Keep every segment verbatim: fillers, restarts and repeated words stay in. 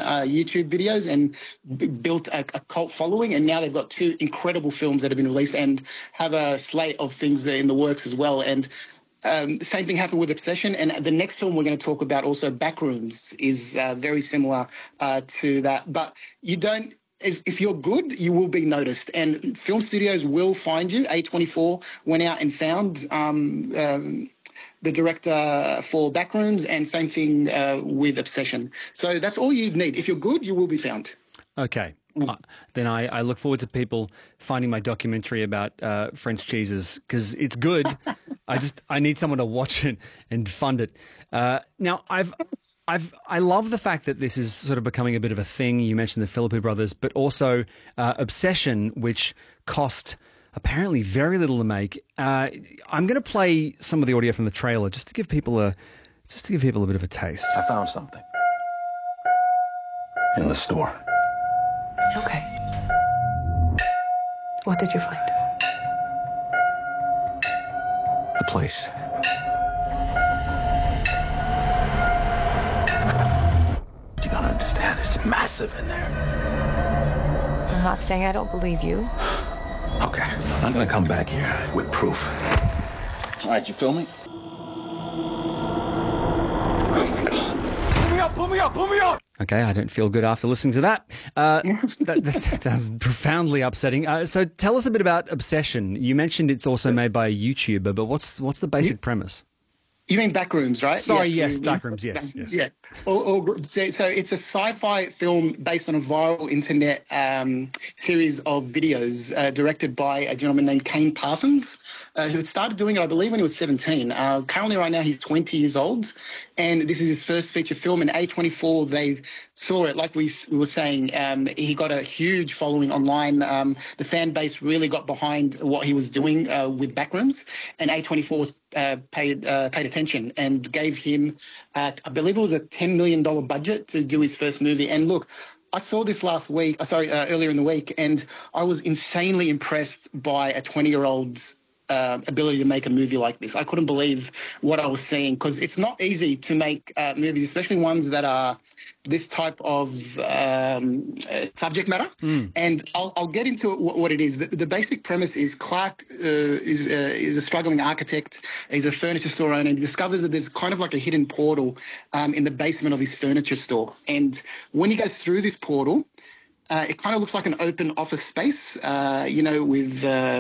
uh, YouTube videos and b- built a, a cult following. And now they've got two incredible films that have been released and have a slate of things in the works as well. And um, the same thing happened with Obsession. And the next film we're going to talk about, also Backrooms, is uh, very similar uh, to that. But you don't, if, if you're good, you will be noticed. And film studios will find you. A twenty-four went out and found um, um, the director for Backrooms, and same thing uh, with Obsession. So that's all you need. If you're good, you will be found. Okay. Uh, then I, I look forward to people finding my documentary about uh, French cheeses, because it's good. I just I need someone to watch it and fund it. Uh, now I've I've I love the fact that this is sort of becoming a bit of a thing. You mentioned the Philippou brothers, but also uh, Obsession, which cost apparently very little to make. Uh, I'm going to play some of the audio from the trailer just to give people a just to give people a bit of a taste. I found something in the store. Okay. What did you find? The place. You gotta understand, it's massive in there. I'm not saying I don't believe you. Okay, I'm gonna come back here with proof. All right, you feel me? Oh my God. Pull me up, pull me up, pull me up! Okay, I don't feel good after listening to that. Uh, that, that sounds profoundly upsetting. Uh, so tell us a bit about Obsession. You mentioned it's also made by a YouTuber, but what's what's the basic premise? You mean Backrooms, right? Sorry, yes, yes, Backrooms, yes, yes. Yeah. Or, or, so, so it's a sci-fi film based on a viral internet um, series of videos uh, directed by a gentleman named Kane Parsons, uh, who had started doing it, I believe, when he was seventeen. Uh, currently, right now, he's twenty years old, and this is his first feature film. And A twenty-four, they saw it, like we, we were saying. Um, he got a huge following online. Um, the fan base really got behind what he was doing uh, with Backrooms, and A twenty-four was uh, paid uh, paid attention and gave him, uh, I believe, it was a ten million dollars budget to do his first movie. And look, I saw this last week, uh, sorry, uh, earlier in the week, and I was insanely impressed by a twenty-year-old's uh, ability to make a movie like this. I couldn't believe what I was seeing, because it's not easy to make uh, movies, especially ones that are this type of um, uh, subject matter. Mm. And I'll, I'll get into it, what, what it is. The, the basic premise is Clark uh, is, uh, is a struggling architect. He's a furniture store owner, and he discovers that there's kind of like a hidden portal um, in the basement of his furniture store. And when he goes through this portal, uh, it kind of looks like an open office space, uh, you know, with... Uh,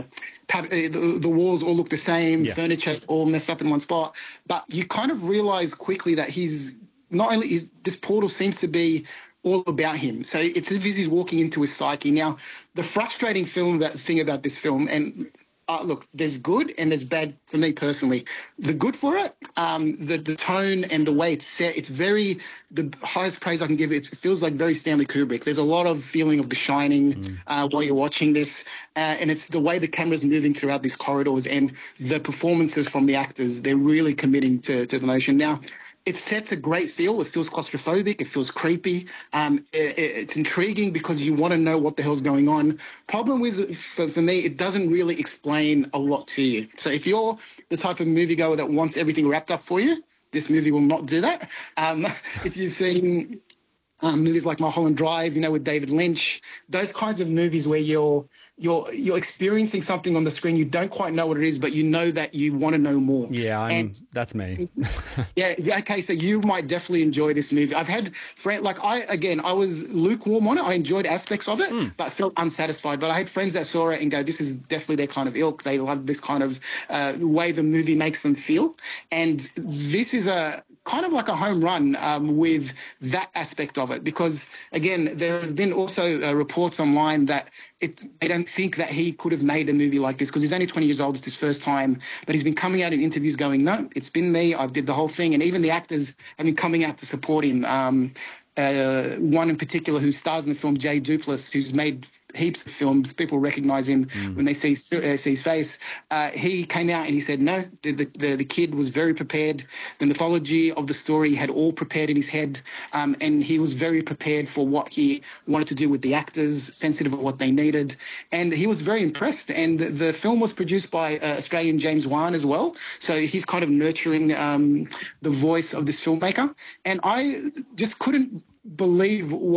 The, the walls all look the same, yeah. Furniture all messed up in one spot. But you kind of realize quickly that he's not only is, this portal seems to be all about him. So it's as if he's walking into his psyche. Now, the frustrating film that thing about this film, and uh, look, there's good and there's bad for me personally. The good for it, um, the the tone and the way it's set, it's very, the highest praise I can give it, it feels like very Stanley Kubrick. There's a lot of feeling of The Shining mm. uh, while you're watching this, uh, and it's the way the camera's moving throughout these corridors and the performances from the actors. They're really committing to, to the motion. Now, it sets a great feel. It feels claustrophobic. It feels creepy. Um, it, it's intriguing because you want to know what the hell's going on. Problem with, for, for me, it doesn't really explain a lot to you. So if you're the type of moviegoer that wants everything wrapped up for you, this movie will not do that. Um, if you've seen um, movies like Mulholland Drive, you know, with David Lynch, those kinds of movies where you're you're you're experiencing something on the screen, you don't quite know what it is, but you know that you want to know more. Yeah, I'm, and, that's me. yeah, okay, so you might definitely enjoy this movie. I've had friends, like I, again, I was lukewarm on it. I enjoyed aspects of it, mm. but felt unsatisfied. But I had friends that saw it and go, this is definitely their kind of ilk. They love this kind of uh, way the movie makes them feel. And this is a kind of like a home run um, with that aspect of it, because, again, there have been also uh, reports online that it, they don't think that he could have made a movie like this because he's only twenty years old. It's his first time. But he's been coming out in interviews going, no, it's been me. I did the whole thing. And even the actors have been coming out to support him. Um, uh, one in particular who stars in the film, Jay Duplass, who's made heaps of films. People recognize him mm. when they see, uh, see his face. Uh, he came out and he said, no, the, the, the kid was very prepared. The mythology of the story he had all prepared in his head, um, and he was very prepared for what he wanted to do with the actors, sensitive of what they needed. And he was very impressed. And the film was produced by uh, Australian James Wan as well. So he's kind of nurturing um, the voice of this filmmaker. And I just couldn't believe what